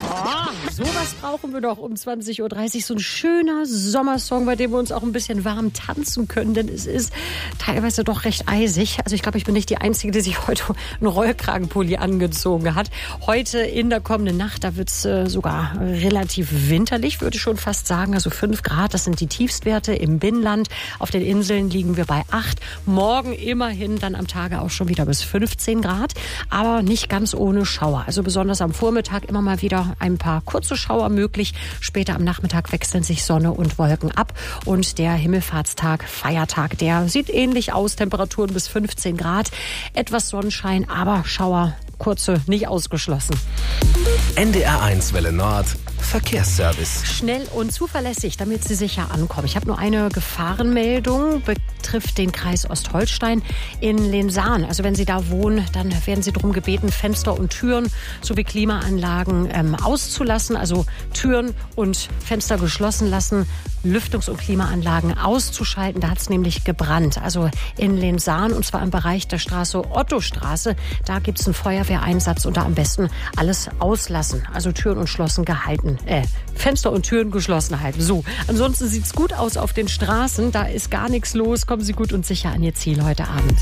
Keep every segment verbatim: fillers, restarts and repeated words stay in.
Oh, sowas brauchen wir doch um zwanzig Uhr dreißig. So ein schöner Sommersong, bei dem wir uns auch ein bisschen warm tanzen können, denn es ist teilweise doch recht eisig. Also ich glaube, ich bin nicht die Einzige, die sich heute einen Rollkragenpulli angezogen hat. Heute in der kommenden Nacht, da wird es äh, sogar relativ winterlich, würde ich schon fast sagen. Also fünf Grad, das sind die Tiefstwerte im Binnenland. Auf den Inseln liegen wir bei acht. Morgen immerhin dann am Tage auch schon wieder bis fünfzehn Grad. Aber nicht ganz ohne Schauer. Also besonders am Vormittag immer mal wieder ein paar kurze Schauer möglich. Später am Nachmittag wechseln sich Sonne und Wolken ab. Und der Himmelfahrtstag, Feiertag, der sieht ähnlich aus. Temperaturen bis fünfzehn Grad. Etwas Sonnenschein, aber Schauer, kurze, nicht ausgeschlossen. N D R eins Welle Nord. Verkehrsservice. Schnell und zuverlässig, damit Sie sicher ankommen. Ich habe nur eine Gefahrenmeldung, betrifft den Kreis Ostholstein in Lensahn. Also wenn Sie da wohnen, dann werden Sie darum gebeten, Fenster und Türen sowie Klimaanlagen ähm, auszulassen. Also Türen und Fenster geschlossen lassen, Lüftungs- und Klimaanlagen auszuschalten. Da hat es nämlich gebrannt. Also in Lensahn, und zwar im Bereich der Straße Ottostraße. Da gibt es einen Feuerwehreinsatz und da am besten alles auslassen. Also Türen und Schlossen gehalten. Äh, Fenster und Türen geschlossen halten. So, ansonsten sieht's gut aus auf den Straßen. Da ist gar nichts los. Kommen Sie gut und sicher an Ihr Ziel heute Abend.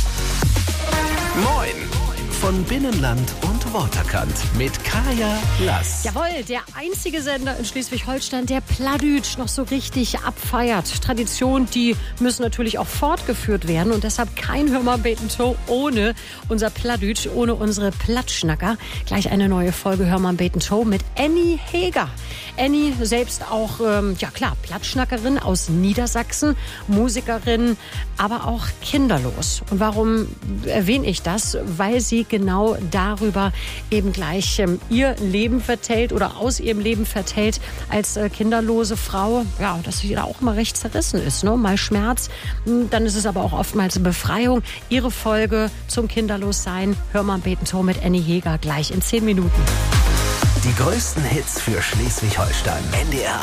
Moin! Von Binnenland und Waterkant mit Kaya Lass. Jawohl, der einzige Sender in Schleswig-Holstein, der Plattdeutsch noch so richtig abfeiert. Tradition, die müssen natürlich auch fortgeführt werden und deshalb kein Hör mal beten Show ohne unser Plattdeutsch, ohne unsere Plattschnacker. Gleich eine neue Folge Hör mal beten Show mit Annie Heger. Annie selbst auch, ähm, ja klar, Plattschnackerin aus Niedersachsen, Musikerin, aber auch kinderlos. Und warum erwähne ich das? Weil sie genau darüber eben gleich ähm, ihr Leben vertellt oder aus ihrem Leben vertellt als äh, kinderlose Frau. Ja, dass sie da auch mal recht zerrissen ist. Ne? Mal Schmerz, dann ist es aber auch oftmals eine Befreiung. Ihre Folge zum Kinderlossein, Hör mal beten Show mit Annie Heger, gleich in zehn Minuten. Die größten Hits für Schleswig-Holstein. N D R